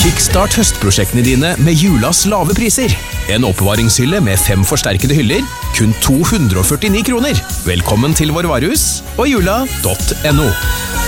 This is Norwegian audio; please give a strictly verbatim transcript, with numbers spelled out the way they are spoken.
Kickstart høstprosjektene dine med Julas lave priser. En oppbevaringshylle med fem forsterkede hyller, kun to hundre og førtini kroner. Velkommen til vår varehus og jula punktum no.